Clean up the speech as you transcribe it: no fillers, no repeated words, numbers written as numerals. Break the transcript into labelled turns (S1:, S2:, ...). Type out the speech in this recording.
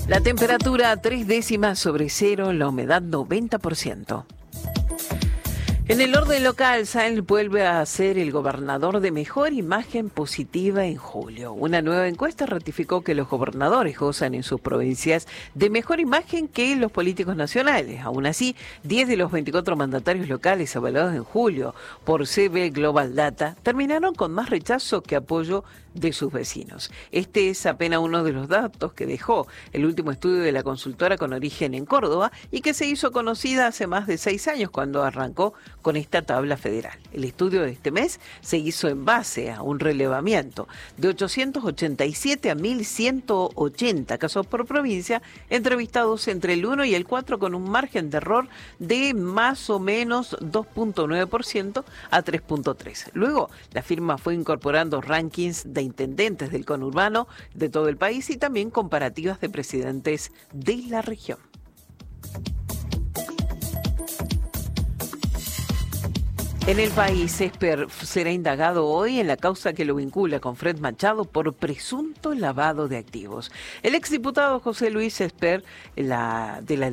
S1: La temperatura 3 décimas sobre cero, la humedad 90%. En el orden local, Sáenz vuelve a ser el gobernador de mejor imagen positiva en julio. Una nueva encuesta ratificó que los gobernadores gozan en sus provincias de mejor imagen que los políticos nacionales. Aún así, 10 de los 24 mandatarios locales evaluados en julio por CB Global Data terminaron con más rechazo que apoyo de sus vecinos. Este es apenas uno de los datos que dejó el último estudio de la consultora con origen en Córdoba y que se hizo conocida hace más de 6 años cuando arrancó con esta tabla federal. El estudio de este mes se hizo en base a un relevamiento de 887 a 1.180 casos por provincia, entrevistados entre el 1 y el 4 con un margen de error de más o menos 2.9% a 3.3%. Luego, la firma fue incorporando rankings de intendentes del conurbano de todo el país y también comparativas de presidentes de la región. En el país, Esper será indagado hoy en la causa que lo vincula con Fred Machado por presunto lavado de activos. El exdiputado José Luis Esper, de la